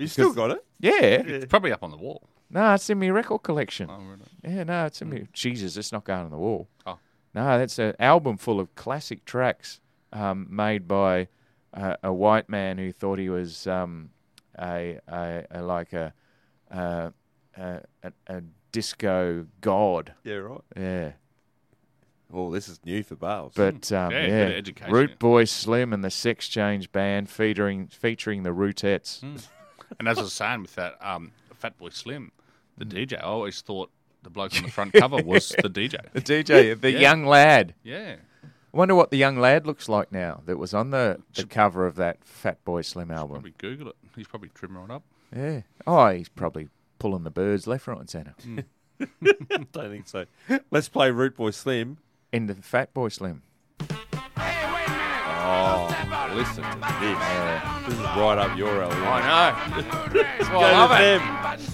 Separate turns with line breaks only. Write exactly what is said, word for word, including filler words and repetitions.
You still got it?
Yeah.
It's probably up on the wall.
No, it's in my record collection.
Oh, really?
Yeah, no, it's in me. Jesus, it's not going on the wall.
Oh.
No, that's an album full of classic tracks um, made by uh, a white man who thought he was um, a, a, a like a, uh, a, a a disco god.
Yeah, right.
Yeah,
Oh, this is new for Bales.
but um,
Yeah,
yeah,
bit of education,
Root
yeah.
Boy Slim and the Sex Change Band featuring featuring the Rootettes.
Mm. And as I was saying with that um, Fatboy Slim, the D J, I always thought the bloke on the front cover was the D J.
The D J, the
Yeah.
young lad.
Yeah.
I wonder what the young lad looks like now that was on the, the cover of that Fatboy Slim album.
Probably Google it. He's probably trimming it up.
Yeah. Oh, he's probably pulling the birds left, right, and centre.
Don't think so. Let's play Root Boy Slim.
Into the Fatboy Slim.
Oh, listen to this. This is right up your alley.
I know. That's
Go
why I love
to
it.
them.